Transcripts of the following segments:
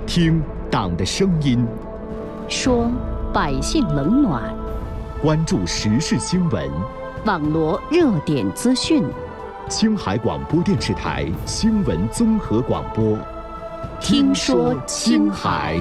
听党的声音， 说百姓冷暖， 关注时事新闻， 网罗热点资讯。 青海广播电视台新闻综合广播， 听说青海。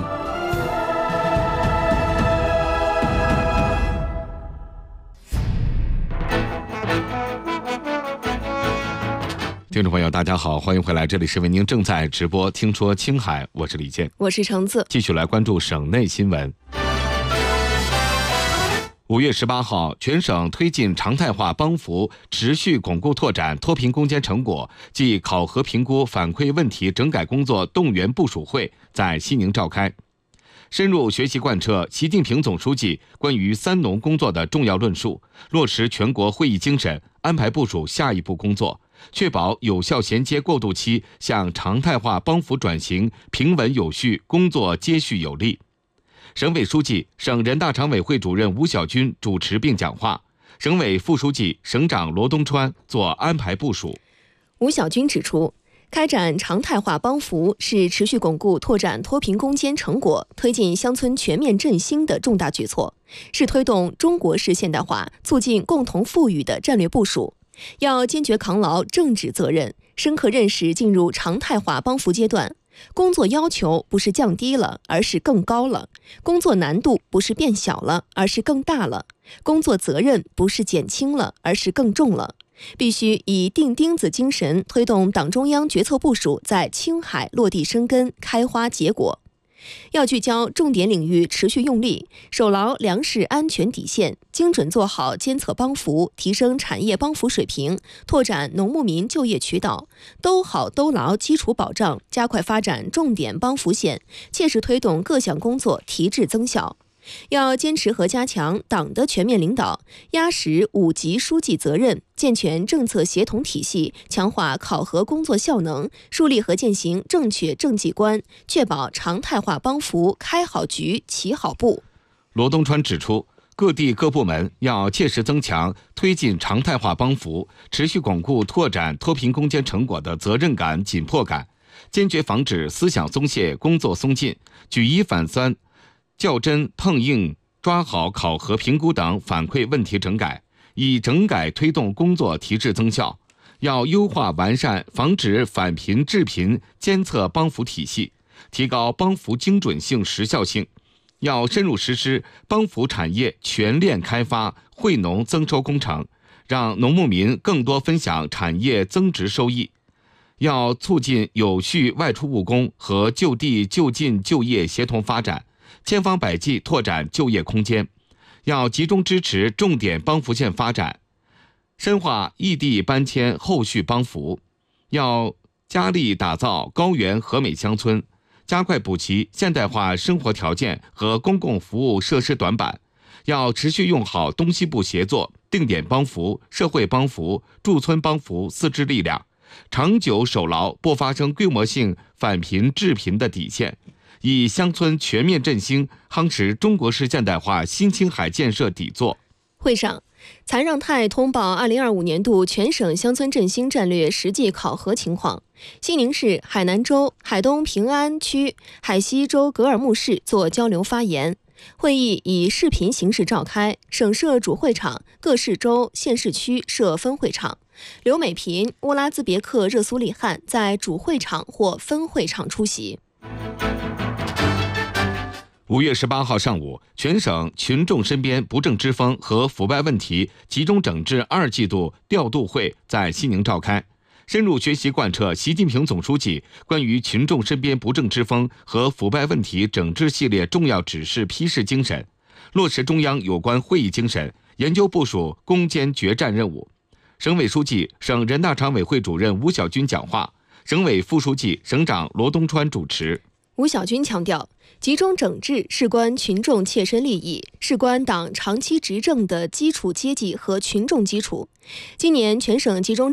听众朋友大家好，欢迎回来，这里是为您正在直播听说青海，我是李健， 我是橙子。 继续来关注省内新闻。5月18号，全省推进常态化帮扶，持续巩固拓展脱贫攻坚成果暨考核评估反馈问题整改工作动员部署会在西宁召开，深入学习贯彻习近平总书记关于三农工作的重要论述，落实全国会议精神，安排部署下一步工作，确保有效衔接过渡期向常态化帮扶转型平稳有序，工作接续有力。省委书记、省人大常委会主任吴小军主持并讲话，省委副书记、省长罗东川做安排部署。 吴小军指出，开展常态化帮扶是持续巩固拓展脱贫攻坚成果、推进乡村全面振兴的重大举措，是推动中国式现代化、促进共同富裕的战略部署。要坚决扛牢政治责任，深刻认识进入常态化帮扶阶段。工作要求不是降低了，而是更高了；工作难度不是变小了，而是更大了；工作责任不是减轻了，而是更重了。必须以钉钉子精神推动党中央决策部署在青海落地生根、开花结果。要聚焦重点领域持续用力，守牢粮食安全底线，精准做好监测帮扶，提升产业帮扶水平，拓展农牧民就业渠道，兜好兜牢基础保障，加快发展重点帮扶线，切实推动各项工作提质增效。要坚持和加强党的全面领导，压实5级书记责任，健全政策协同体系，强化考核工作效能，树立和践行正确政绩观，确保常态化帮扶开好局、起好步。 罗东川指出，各地各部门要切实增强推进常态化帮扶，持续巩固拓展脱贫攻坚成果的责任感、紧迫感，坚决防止思想松懈、工作松劲，举一反三，较真碰硬，抓好考核评估等反馈问题整改，以整改推动工作提质增效。要优化完善防止返贫致贫监测帮扶体系，提高帮扶精准性、时效性。要深入实施帮扶产业全链开发、惠农增收工程，让农牧民更多分享产业增值收益。要促进有序外出务工和就地就近就业协同发展，千方百计拓展就业空间。要集中支持重点帮扶线发展，深化异地搬迁后续帮扶。要加力打造高原和美乡村，加快补齐现代化生活条件和公共服务设施短板。要持续用好东西部协作、定点帮扶、社会帮扶、驻村帮扶4支力量，长久守牢不发生规模性返贫致贫的底线，以乡村全面振兴夯实中国式现代化新青海建设底座。 会上，残让泰通报2025年度全省乡村振兴战略实际考核情况。西宁市海南州海东平安区海西州格尔木市做交流发言。会议以视频形式召开，省设主会场，各市州、县市区设分会场。刘美萍、乌拉兹别克热苏里汗在主会场或分会场出席。 5月18号上午，全省群众身边不正之风和腐败问题集中整治2季度调度会在西宁召开，深入学习贯彻习近平总书记关于群众身边不正之风和腐败问题整治系列重要指示批示精神，落实中央有关会议精神，研究部署攻坚决战任务。省委书记、省人大常委会主任吴小军讲话，省委副书记、省长罗东川主持。 吴小军强调，集中整治事关群众切身利益，事关党长期执政的基础阶级和群众基础。今年全省集中